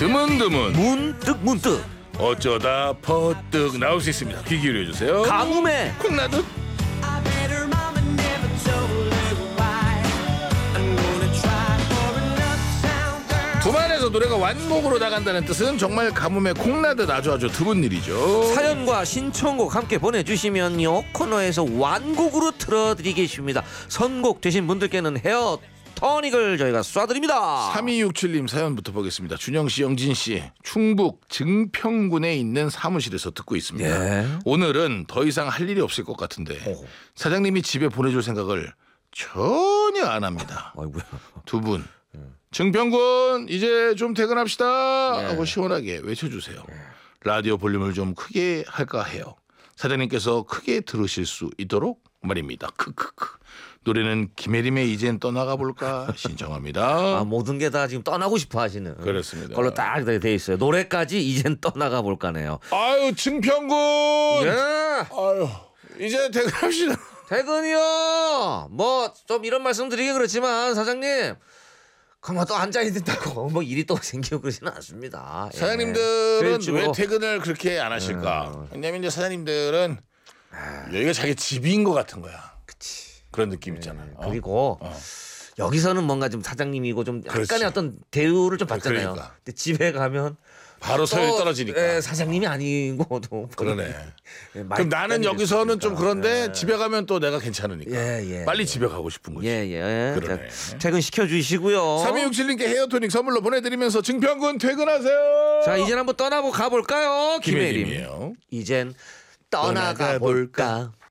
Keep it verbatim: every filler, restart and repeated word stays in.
드문드문 문득 문득 어쩌다 퍼뜩 나올 수 있습니다. 귀 기울여주세요. 가뭄에 콩나듯. 두만에서 노래가 완곡으로 나간다는 뜻은 정말 가뭄에 콩나듯 아주 아주 드문 일이죠. 사연과 신청곡 함께 보내주시면요 코너에서 완곡으로 틀어드리겠습니다. 선곡 되신 분들께는 헤어 토닉을 저희가 쏴드립니다. 삼이육칠님 사연부터 보겠습니다. 준영씨, 영진씨, 충북 증평군에 있는 사무실에서 듣고 있습니다. 예. 오늘은 더 이상 할 일이 없을 것 같은데 오. 사장님이 집에 보내줄 생각을 전혀 안 합니다. 아이고야. 두 분 증평군 이제 좀 퇴근합시다 예. 하고 시원하게 외쳐주세요. 라디오 볼륨을 좀 크게 할까 해요. 사장님께서 크게 들으실 수 있도록 말입니다. 크크크. 노래는 김혜림의 이젠 떠나가 볼까 신청합니다. 아, 모든 게 다 지금 떠나고 싶어 하시는 그렇습니다. 걸로 딱 돼 있어요. 노래까지 이젠 떠나가 볼까네요. 아유 증평군. 예. 아유 이제 퇴근합시다. 퇴근이요. 뭐 좀 이런 말씀 드리긴 그렇지만 사장님 그만 또 앉아 있는다고 뭐 일이 또 생기고 그러지는 않습니다. 예. 사장님들은 그렇지 왜 뭐. 퇴근을 그렇게 안 하실까? 음. 왜냐면 이제 사장님들은 여기가 자기 집인 것 같은 거야. 그치. 그런 느낌 있잖아요. 어. 그리고 어. 여기서는 뭔가 좀 사장님이고 좀 약간의 그렇지. 어떤 대우를 좀 받잖아요. 그러니까. 근데 집에 가면 바로 서열이 또, 떨어지니까. 예, 사장님이 아니고도 그러네. 예, 말- 그럼 나는 말이 여기서는 좀 됐으니까. 그런데 예. 집에 가면 또 내가 괜찮으니까. 예, 예. 빨리 집에 가고 싶은 거지. 예, 예. 그러네. 자, 퇴근 시켜주시고요. 삼이육칠님께 헤어토닉 선물로 보내드리면서 증평군 퇴근하세요. 자, 이젠 한번 떠나고 가볼까요? 김혜림. 김혜림이에요. 이젠 떠나가 떠나가 볼까.